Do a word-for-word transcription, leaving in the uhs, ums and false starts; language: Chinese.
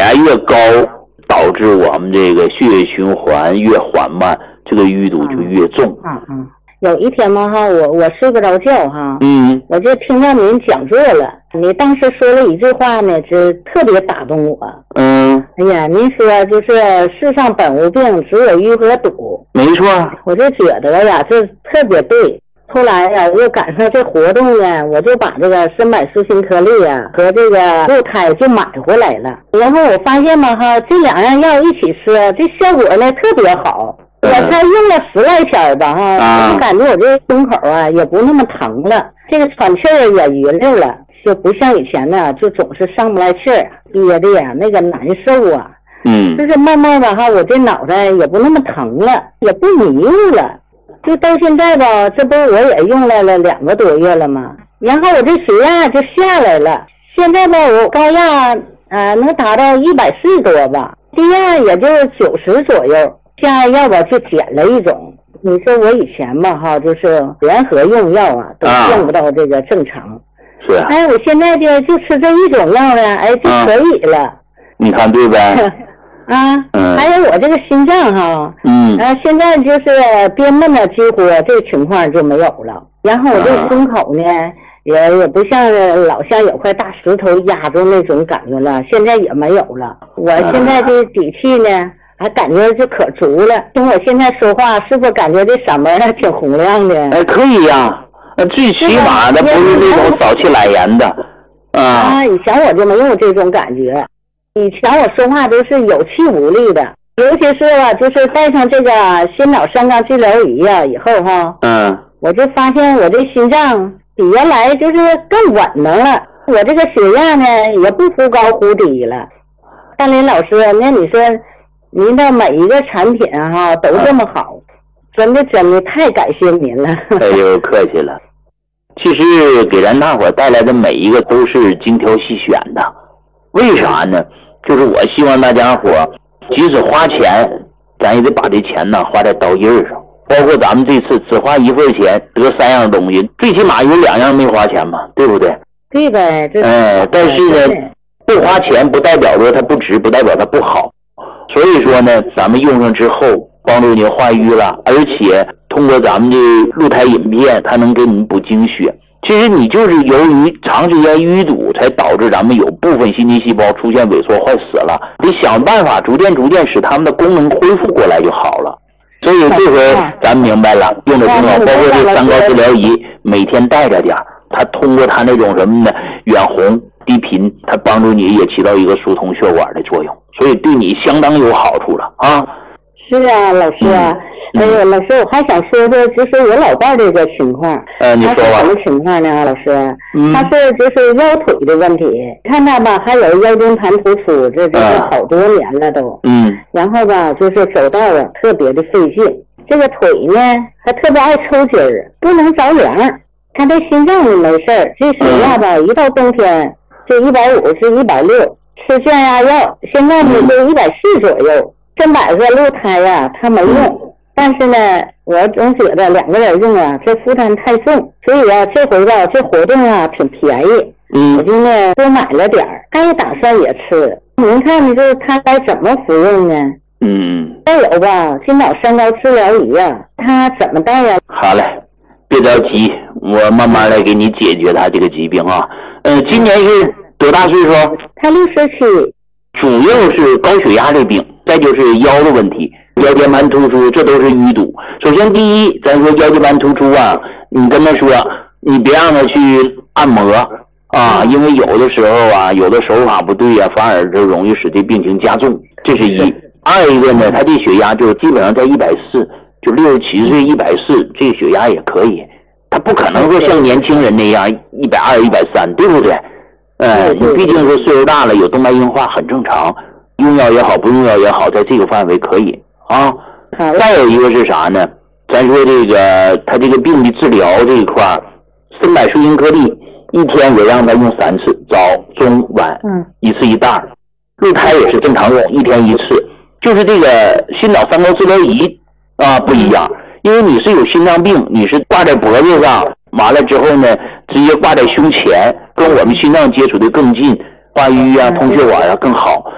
压越高，导致我们这个血液循环越缓慢，这个淤堵就越重。 嗯嗯。有一天嘛哈，我我睡不着觉哈， 嗯， 我就听到您讲座了，你当时说了一句话呢，就特别打动我。 嗯， 哎呀，您说就是世上本无病，只有淤和堵。 没错。 我就觉得呀，这特别对。后来呀，我又赶上这活动呢，我就把这个深柏舒心颗粒啊和这个鹿胎就买回来了。然后我发现嘛哈，这两样药一起吃，这效果呢特别好。我才用了十来天吧哈，我感觉我这胸口啊也不那么疼了，这个喘气儿也匀溜了，就不像以前呢，就总是上不来气儿，憋的呀那个难受啊。 嗯， 就是慢慢的哈，我这脑袋也不那么疼了，也不迷糊了。就到现在吧，这不我也用来了两个多月了吗？然后我这血压就下来了，现在吧我高压呃能达到一百四多吧，低压也就九十左右。下药吧就减了一种，你说我以前吧哈，就是联合用药啊，都用不到这个正常。 是啊。 哎，我现在就就吃这一种药呢，哎就可以了。啊、 你看对呗？ 啊，嗯、还有我这个心脏哈， 嗯， 呃，现在就是憋闷了，几乎这个情况就没有了。然后我这胸口呢，啊、也也不像老像有块大石头压住那种感觉了，现在也没有了。我现在这底气呢。还感觉就可足了，听我现在说话，是不是感觉这嗓门还挺洪亮的？ 哎，可以呀、啊，最起码的不是那种早气懒言的。啊, 啊，以前我就没有这种感觉，以前我说话都是有气无力的，尤其是啊，就是带上这个心脑三高治疗仪啊以后哈， 嗯， 我就发现我这心脏比原来就是更稳当了，我这个血压呢也不忽高忽低了。甘霖老师，那你说。您的每一个产品哈、啊、都这么好，真的真的太感谢您了。 哎呦，客气了。其实给咱大伙带来的每一个都是精挑细选的，为啥呢？就是我希望大家伙即使花钱，咱也得把这钱呢花在刀刃上。包括咱们这次只花一份钱得三样东西，最起码有两样没花钱嘛，对不对？ 对呗，这哎，但是呢，不花钱不代表着它不值，不代表它不好。所以说呢，咱们用上之后帮助你化瘀了，而且通过咱们的鹿胎饮片，它能给你补精血。其实你就是由于长时间淤堵，才导致咱们有部分心肌细胞出现萎缩坏死了，得想办法逐渐逐渐使它们的功能恢复过来就好了。所以这回咱们明白了，用的挺好，包括这三高治疗仪，每天带着点，它通过它那种什么呢，远红低频，它帮助你也起到一个疏通血管的作用。所以对你相当有好处了啊！ 是啊，老师啊，哎呦，老师，我还想说说，就是我老伴这个情况。 呃，你说吧。 他是什么情况呢，老师？ 嗯， 他是就是腰腿的问题，看他吧，还有腰间盘突出，这这是好多年了都。 嗯。 然后吧，就是走道啊特别的费劲，这个腿呢还特别爱抽筋儿，不能着凉。他这心脏呢没事儿，这血压吧，一到冬天就一百五是一百六。吃降压药，现在呢就一百四左右。深柏和鹿胎呀，他没用，但是呢，我总觉得两个人用啊，这负担太重，所以啊，这回吧，这活动啊挺便宜， 嗯， 我就呢多买了点儿，他也打算也吃。您看，就是他该怎么服用呢？ 嗯， 再有吧，心脑三高治疗仪啊，他怎么带呀？ 好嘞，别着急，我慢慢来给你解决他这个疾病啊。呃，今年是多大岁数？ 他六十七。 主要是高血压这病，再就是腰的问题，腰间盘突出，这都是淤堵。首先第一，咱说腰间盘突出啊，你跟他说，你别让他去按摩啊，因为有的时候啊，有的手法不对啊，反而就容易使这病情加重，这是一。二一个呢，他这血压就基本上在一百四，就六十七岁一百四，这个血压也可以，他不可能说像年轻人那样一百二、一百三，对不对？呃，你毕竟是岁数大了，有动脉硬化很正常，用药也好，不用药也好，在这个范围可以啊。再有一个是啥呢？咱说这个他这个病的治疗这一块，深柏舒心颗粒一天也让他用三次，早中晚， 嗯， 一次一袋。鹿胎也是正常用，一天一次。就是这个心脑三高治疗仪啊不一样，因为你是有心脏病，你是挂在脖子上，完了之后呢，直接挂在胸前，跟我们心脏接触的更近，化瘀啊、通血管啊更好。